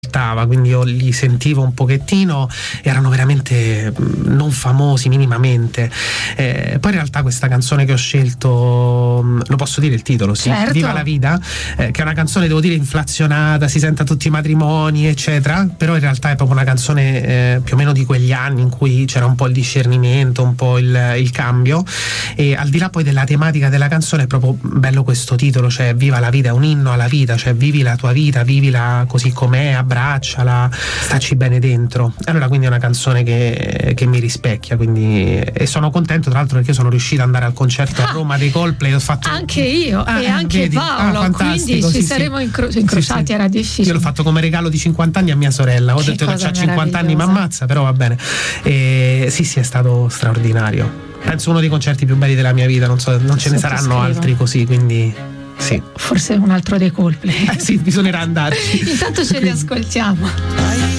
quindi io li sentivo un pochettino, erano veramente non famosi minimamente. Poi in realtà questa canzone che ho scelto, lo posso dire il titolo? Sì, certo. Viva la vita, che è una canzone, devo dire, inflazionata, si sente a tutti i matrimoni eccetera, però in realtà è proprio una canzone più o meno di quegli anni in cui c'era un po' il discernimento, un po' il cambio, e al di là poi della tematica della canzone è proprio bello questo titolo, cioè Viva la vita, è un inno alla vita, cioè vivi la tua vita, vivila così com'è, abbracciala, staci bene dentro. Allora quindi è una canzone che mi rispecchia, quindi, e sono contento tra l'altro perché sono riuscito ad andare al concerto a Roma dei Coldplay, ho fatto anche io e anche vedi? Paolo, quindi ci saremo incrociati, sì. Era difficile. Io l'ho fatto come regalo di 50 anni a mia sorella, ho detto che c'ha 50 anni mi ammazza, però va bene. Sì, è stato straordinario, penso uno dei concerti più belli della mia vita, non ce ne saranno altri così, quindi sì. Forse un altro dei Coldplay. Sì, bisognerà andarci. Intanto ce li ascoltiamo.